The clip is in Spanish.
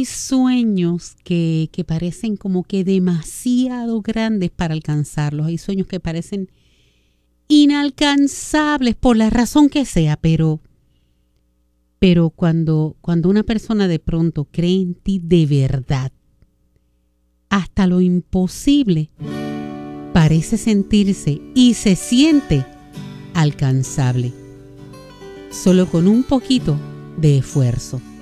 sueños que parecen como que demasiado grandes para alcanzarlos. Hay sueños que parecen inalcanzables por la razón que sea, pero cuando una persona de pronto cree en ti de verdad, hasta lo imposible parece sentirse y se siente alcanzable, solo con un poquito de esfuerzo.